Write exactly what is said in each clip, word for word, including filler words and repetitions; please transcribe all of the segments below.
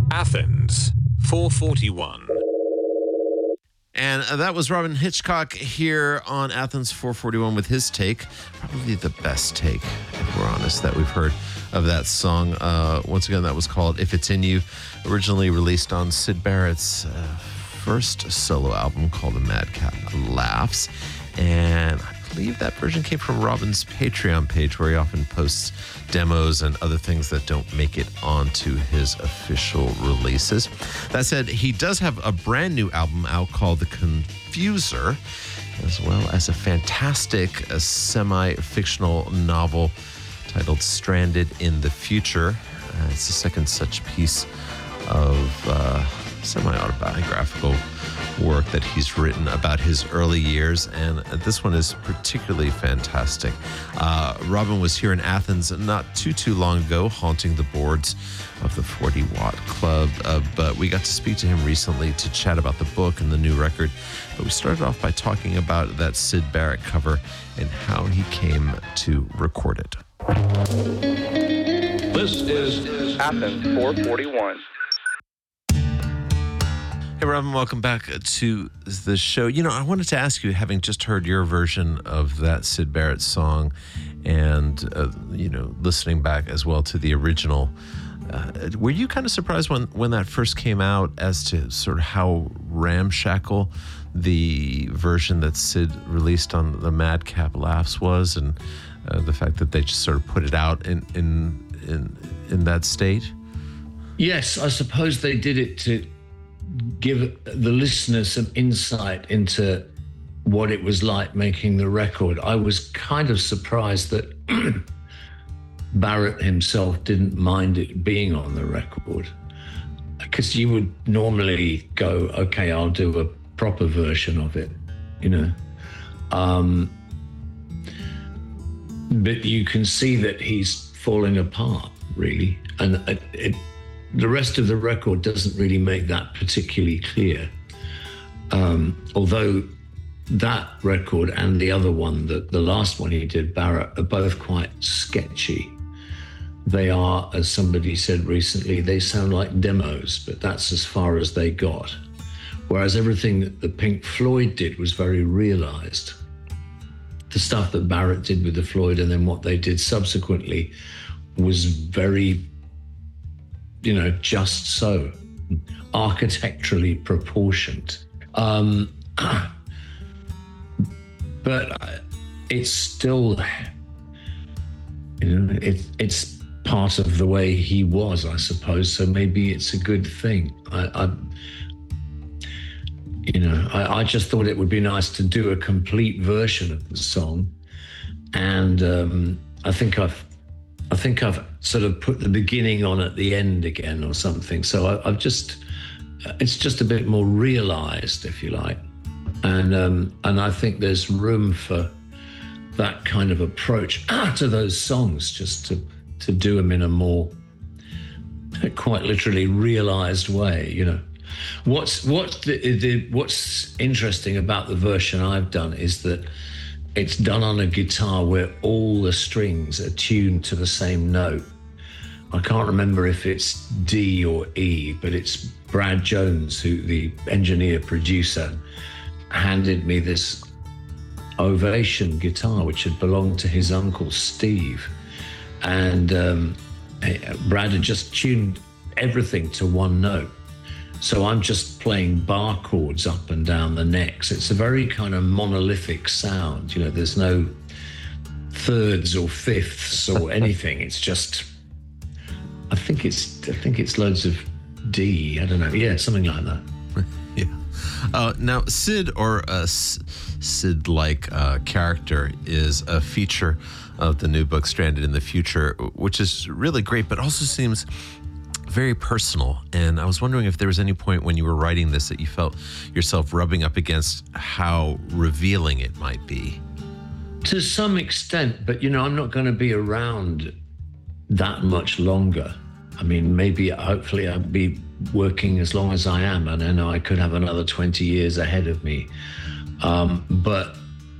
Athens, four forty-one. And uh, that was Robyn Hitchcock here on Athens four forty-one with his take. Probably the best take, if we're honest, that we've heard of that song. Uh, once again, that was called If It's In You, originally released on Syd Barrett's uh, first solo album called The Madcap Laughs. And I believe that version came from Robyn's Patreon page, where he often posts demos and other things that don't make it onto his official releases. That said, he does have a brand new album out called The Confuser, as well as a fantastic uh, semi-fictional novel titled Stranded in the Future. Uh, it's the second such piece of uh, semi-autobiographical work that he's written about his early years, and this one is particularly fantastic. Uh, Robyn was here in Athens not too, too long ago, haunting the boards of the forty watt Club, uh, but we got to speak to him recently to chat about the book and the new record. But we started off by talking about that Syd Barrett cover and how he came to record it. This is Athens four forty-one. Hey, Robyn, welcome back to the show. You know, I wanted to ask you, having just heard your version of that Syd Barrett song and, uh, you know, listening back as well to the original, uh, were you kind of surprised when, when that first came out as to sort of how ramshackle the version that Syd released on the Madcap Laughs was, and uh, the fact that they just sort of put it out in, in, in, in that state? Yes, I suppose they did it to give the listener some insight into what it was like making the record. I was kind of surprised that Barrett himself didn't mind it being on the record, because you would normally go, okay, I'll do a proper version of it, you know. Um, but you can see that he's falling apart, really. And it, it the rest of the record doesn't really make that particularly clear. Um, although that record and the other one, the, the last one he did, Barrett, are both quite sketchy. They are, as somebody said recently, they sound like demos, but that's as far as they got. Whereas everything that the Pink Floyd did was very realized. The stuff that Barrett did with the Floyd and then what they did subsequently was very, you know, just so, architecturally proportioned. Um, but it's still, you know, it, it's part of the way he was, I suppose, so maybe it's a good thing. I, I you know, I, I just thought it would be nice to do a complete version of the song, and um, I think I've I think I've sort of put the beginning on at the end again or something. So I, I've just, it's just a bit more realized, if you like. And um, and I think there's room for that kind of approach to those songs, just to, to do them in a more, quite literally realized way, you know. What's, what's, the, the, what's interesting about the version I've done is that it's done on a guitar where all the strings are tuned to the same note. I can't remember if it's D or E, but it's Brad Jones, who the engineer producer, handed me this Ovation guitar, which had belonged to his uncle Steve. And um, Brad had just tuned everything to one note. So I'm just playing bar chords up and down the necks. It's a very kind of monolithic sound. You know, there's no thirds or fifths or anything. It's just, I think it's, I think it's loads of D. I don't know. Yeah, something like that. Yeah. Uh, now, Syd, or a S- Syd-like uh, character, is a feature of the new book, Stranded in the Future, which is really great, but also seems very personal. And I was wondering if there was any point when you were writing this that you felt yourself rubbing up against how revealing it might be. To some extent, but, you know, I'm not going to be around that much longer. I mean, maybe, hopefully I'll be working as long as I am, and I know I could have another twenty years ahead of me. Um, but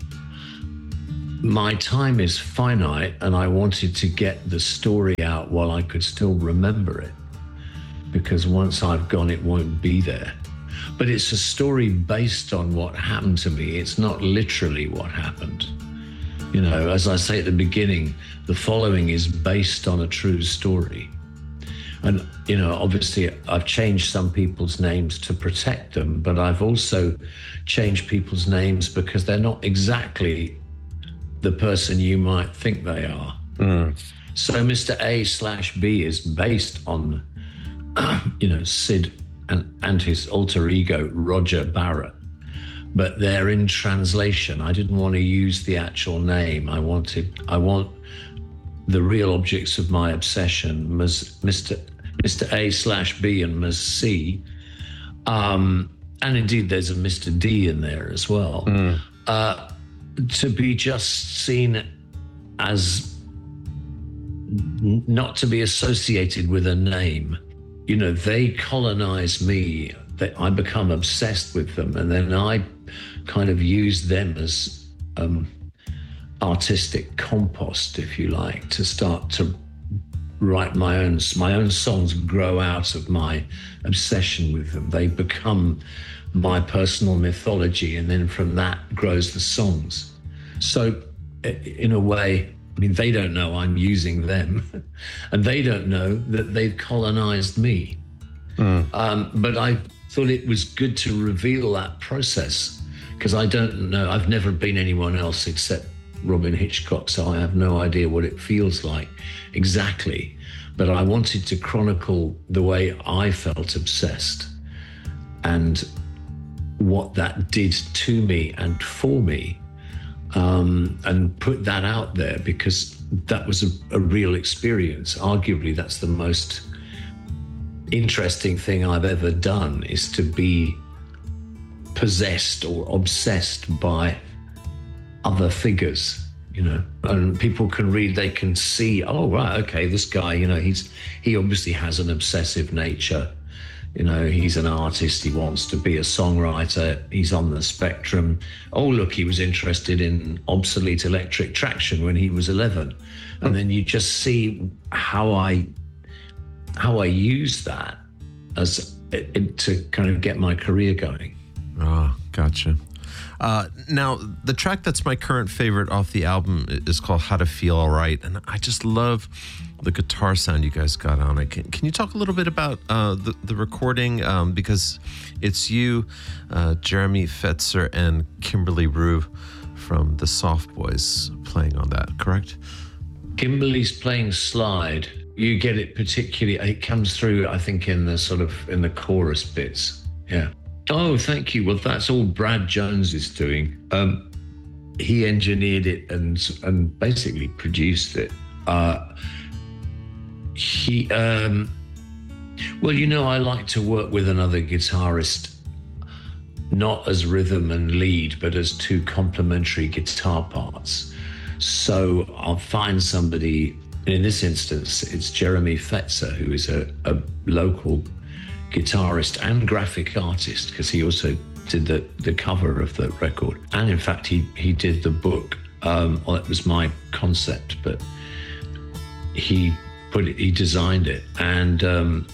my time is finite, and I wanted to get the story out while I could still remember it. because once I've gone, it won't be there. But it's a story based on what happened to me. It's not literally what happened. You know, as I say at the beginning, the following is based on a true story. And, you know, obviously I've changed some people's names to protect them, but I've also changed people's names because they're not exactly the person you might think they are. Mm. So Mister A slash B is based on, you know, Sid and, and his alter ego, Roger Barrett. But they're in translation. I didn't want to use the actual name. I wanted, I want the real objects of my obsession, Mister Mister A slash B and Miz C. Um, and indeed, there's a Mister D in there as well. Mm. Uh, to be just seen as n- not to be associated with a name. You know, they colonize me. They, I become obsessed with them. And then I kind of use them as um, artistic compost, if you like, to start to write my own, my own songs grow out of my obsession with them. They become my personal mythology, and then from that grows the songs. So in a way, I mean, they don't know I'm using them, and they don't know that they've colonized me. Mm. Um, but I thought it was good to reveal that process, because I don't know, I've never been anyone else except Robyn Hitchcock, so I have no idea what it feels like exactly. But I wanted to chronicle the way I felt obsessed and what that did to me and for me, um, and put that out there, because that was a, a real experience. Arguably, that's the most interesting thing I've ever done, is to be possessed or obsessed by other figures, you know, and people can read, they can see, oh, right, okay, this guy, you know, he's, he obviously has an obsessive nature. You know, he's an artist, he wants to be a songwriter, he's on the spectrum. Oh, look, he was interested in obsolete electric traction when he was eleven. And then you just see how I, how I use that as it, to kind of get my career going. Ah, oh, gotcha. Uh, now, the track that's my current favorite off the album is called How to Feel All Right. And I just love the guitar sound you guys got on it. Can, can you talk a little bit about uh, the, the recording? Um, because it's you, uh, Jeremy Fetzer, and Kimberly Rue from the Soft Boys playing on that, correct? Kimberly's playing slide. You get it particularly, it comes through, I think, in the sort of, in the chorus bits. Yeah. Oh, thank you. Well, that's all Brad Jones is doing. Um, he engineered it and and basically produced it. Uh, he, um, well, you know, I like to work with another guitarist, not as rhythm and lead, but as two complementary guitar parts. So I'll find somebody, in this instance, it's Jeremy Fetzer, who is a, a local guitarist and graphic artist, because he also did the, the cover of the record. And in fact, he, he did the book. Um, well, it was my concept, but he put it, he designed it. And um,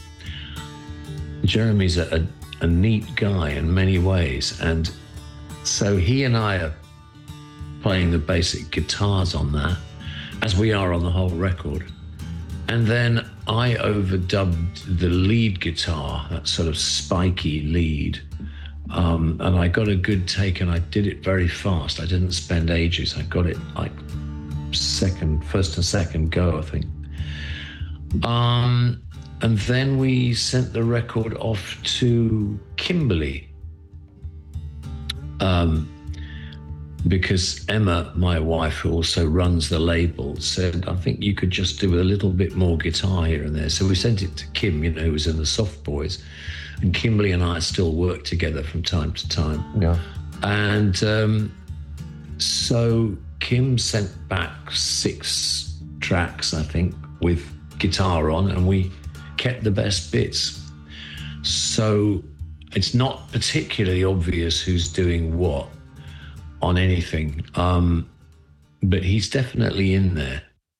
Jeremy's a, a, a neat guy in many ways. And so he and I are playing the basic guitars on that, as we are on the whole record. And then I overdubbed the lead guitar, that sort of spiky lead. Um, and I got a good take, and I did it very fast. I didn't spend ages. I got it like second, first and second go, I think. Um, and then we sent the record off to Kimberly. Um, because Emma, my wife, who also runs the label, said, I think you could just do a little bit more guitar here and there. So we sent it to Kim, you know, who was in the Soft Boys. And Kimberly and I still work together from time to time. Yeah. And um, so Kim sent back six tracks, I think, with guitar on, and we kept the best bits. So it's not particularly obvious who's doing what on anything, um, but he's definitely in there.